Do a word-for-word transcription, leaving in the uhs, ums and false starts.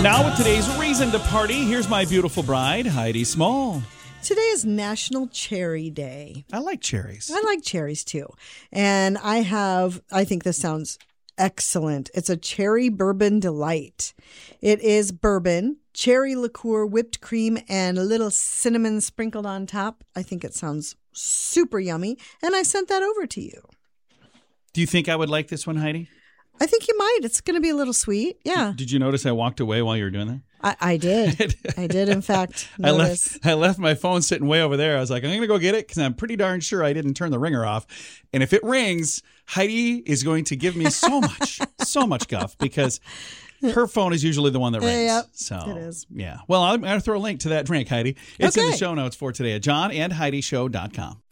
Now with today's reason to party, here's my beautiful bride, Heidi Small. Today is National Cherry Day. I like cherries. I like cherries too. And I have, I think this sounds excellent. It's a cherry bourbon delight. It is bourbon, cherry liqueur, whipped cream, and a little cinnamon sprinkled on top. I think it sounds super yummy. And I sent that over to you. Do you think I would like this one, Heidi? I think you might. It's going to be a little sweet. Yeah. Did you notice I walked away while you were doing that? I, I did. I did, in fact, I notice. left, I left my phone sitting way over there. I was like, I'm going to go get it because I'm pretty darn sure I didn't turn the ringer off. And if it rings, Heidi is going to give me so much, so much guff because her phone is usually the one that rings. Yep, so, it is. Yeah. Well, I'm going to throw a link to that drink, Heidi. It's okay. in the show notes for today at john and heidi show dot com.